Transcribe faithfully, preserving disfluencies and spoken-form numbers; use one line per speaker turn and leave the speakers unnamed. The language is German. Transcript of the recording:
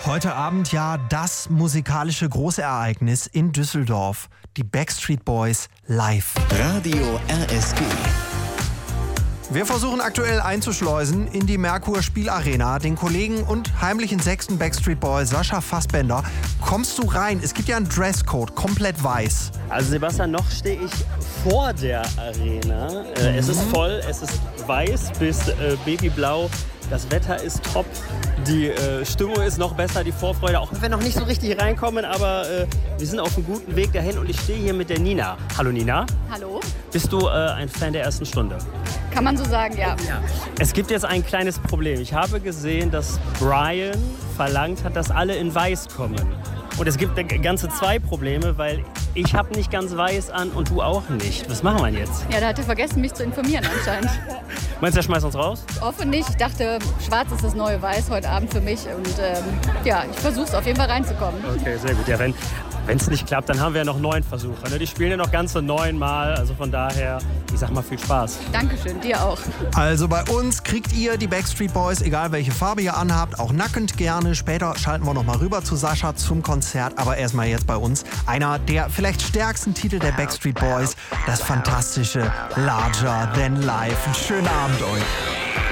Heute Abend ja das musikalische Großereignis in Düsseldorf. Die Backstreet Boys live.
Radio R S G.
Wir versuchen aktuell einzuschleusen in die Merkur Spielarena den Kollegen und heimlichen sechsten Backstreet Boy Sascha Fassbender. Kommst du rein? Es gibt ja einen Dresscode, komplett weiß.
Also Sebastian, noch stehe ich vor der Arena. Äh, mhm. Es ist voll, es ist weiß bis äh, babyblau. Das Wetter ist top, die äh, Stimmung ist noch besser, die Vorfreude, auch wenn wir noch nicht so richtig reinkommen, aber äh, wir sind auf einem guten Weg dahin und ich stehe hier mit der Nina. Hallo Nina.
Hallo.
Bist du äh, ein Fan der ersten Stunde?
Kann man so sagen, ja.
ja. Es gibt jetzt ein kleines Problem. Ich habe gesehen, dass Brian verlangt hat, dass alle in weiß kommen. Und es gibt ganze zwei Probleme, weil ich habe nicht ganz weiß an und du auch nicht. Was machen wir jetzt?
Ja, da hat er vergessen, mich zu informieren anscheinend.
Meinst du, er schmeißt uns raus?
Ich hoffe nicht. Ich dachte, schwarz ist das neue Weiß heute Abend für mich. Und ähm, ja, ich versuche es auf jeden Fall reinzukommen.
Okay, sehr gut. Ja, wenn es nicht klappt, dann haben wir ja noch neun Versuche. Ne? Die spielen ja noch ganze neun Mal. Also von daher, ich sag mal, viel Spaß.
Dankeschön, dir auch.
Also bei uns kriegt ihr die Backstreet Boys, egal welche Farbe ihr anhabt, auch nackend gerne. Später schalten wir noch mal rüber zu Sascha zum Konzert. Aber erstmal jetzt bei uns einer der vielleicht stärksten Titel der Backstreet Boys, das fantastische Larger Than Life. Einen schönen Abend euch.